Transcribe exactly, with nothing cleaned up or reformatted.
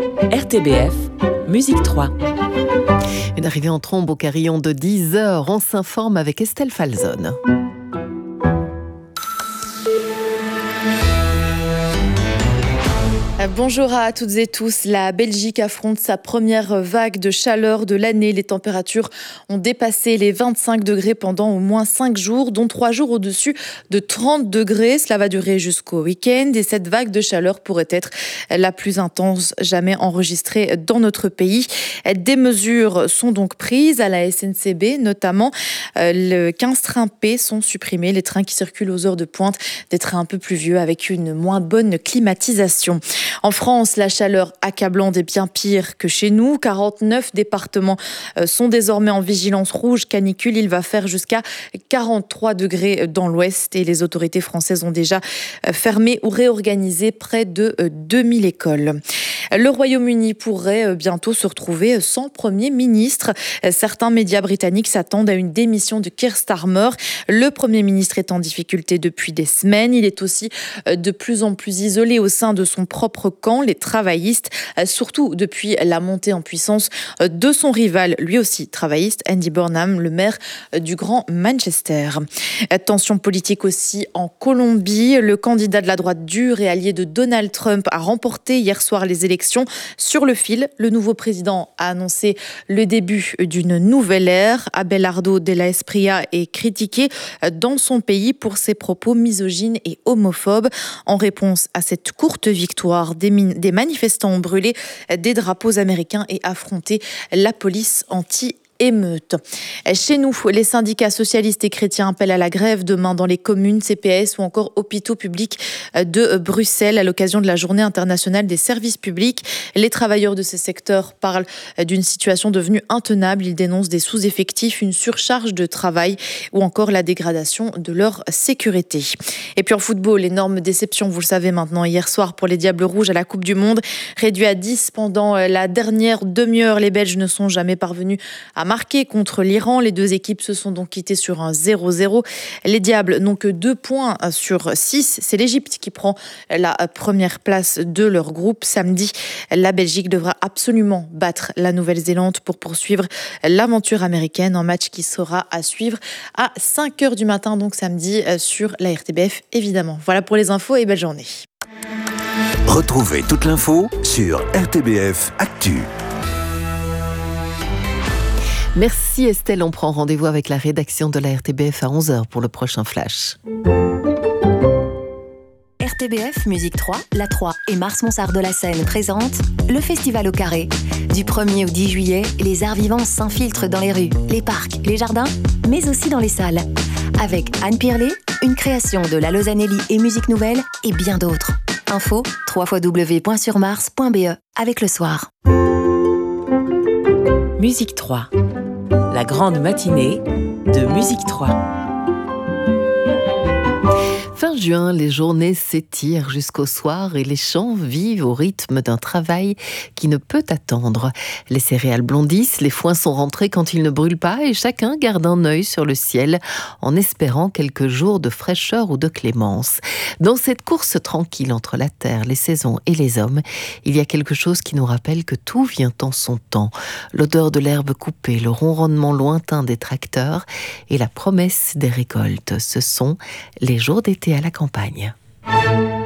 R T B F, Musique trois. Une arrivée en trombe au carillon de dix heures, on s'informe avec Estelle Falzone. Bonjour à toutes et tous. La Belgique affronte sa première vague de chaleur de l'année. Les températures ont dépassé les vingt-cinq degrés pendant au moins cinq jours, dont trois jours au-dessus de trente degrés. Cela va durer jusqu'au week-end et cette vague de chaleur pourrait être la plus intense jamais enregistrée dans notre pays. Des mesures sont donc prises à la S N C B, notamment le quinze trains P sont supprimés, les trains qui circulent aux heures de pointe, des trains un peu plus vieux avec une moins bonne climatisation. En France, la chaleur accablante est bien pire que chez nous. quarante-neuf départements sont désormais en vigilance rouge canicule. Il va faire jusqu'à quarante-trois degrés dans l'ouest et les autorités françaises ont déjà fermé ou réorganisé près de deux mille écoles. Le Royaume-Uni pourrait bientôt se retrouver sans Premier ministre. Certains médias britanniques s'attendent à une démission de Keir Starmer. Le Premier ministre est en difficulté depuis des semaines. Il est aussi de plus en plus isolé au sein de son propre camp, les travaillistes, surtout depuis la montée en puissance de son rival, lui aussi travailliste, Andy Burnham, le maire du Grand Manchester. Tension politique aussi en Colombie. Le candidat de la droite dure et allié de Donald Trump a remporté hier soir les élections sur le fil. Le nouveau président a annoncé le début d'une nouvelle ère. Abelardo de la Espriella est critiqué dans son pays pour ses propos misogynes et homophobes. En réponse à cette courte victoire, des, min- des manifestants ont brûlé des drapeaux américains et affronté la police anti émeute. Chez nous, les syndicats socialistes et chrétiens appellent à la grève demain dans les communes, C P S ou encore hôpitaux publics de Bruxelles à l'occasion de la Journée internationale des services publics. Les travailleurs de ces secteurs parlent d'une situation devenue intenable. Ils dénoncent des sous-effectifs, une surcharge de travail ou encore la dégradation de leur sécurité. Et puis en football, énorme déception, vous le savez maintenant, hier soir pour les Diables Rouges à la Coupe du Monde. Réduit à dix pendant la dernière demi-heure, les Belges ne sont jamais parvenus à marqué contre l'Iran. Les deux équipes se sont donc quittées sur un zéro zéro. Les Diables n'ont que deux points sur six. C'est l'Égypte qui prend la première place de leur groupe. Samedi, la Belgique devra absolument battre la Nouvelle-Zélande pour poursuivre l'aventure américaine. Un match qui sera à suivre à cinq heures du matin, donc samedi, sur la R T B F, évidemment. Voilà pour les infos et belle journée. Retrouvez toute l'info sur R T B F Actu. Merci Estelle, on prend rendez-vous avec la rédaction de la R T B F à onze heures pour le prochain flash. R T B F Musique trois, La trois et Mars Monsard de la Seine présentent le Festival au Carré. Du premier au dix juillet, les arts vivants s'infiltrent dans les rues, les parcs, les jardins, mais aussi dans les salles. Avec Anne Pirlet, une création de la Lausanelli et Musique Nouvelle et bien d'autres. Info w w w point sur mars point b e avec le soir. Musique trois. La grande matinée de Musique trois. Fin juin, les journées s'étirent jusqu'au soir et les champs vivent au rythme d'un travail qui ne peut attendre. Les céréales blondissent, les foins sont rentrés quand ils ne brûlent pas et chacun garde un œil sur le ciel en espérant quelques jours de fraîcheur ou de clémence. Dans cette course tranquille entre la terre, les saisons et les hommes, il y a quelque chose qui nous rappelle que tout vient en son temps. L'odeur de l'herbe coupée, le ronronnement lointain des tracteurs et la promesse des récoltes. Ce sont les jours d'été à la campagne.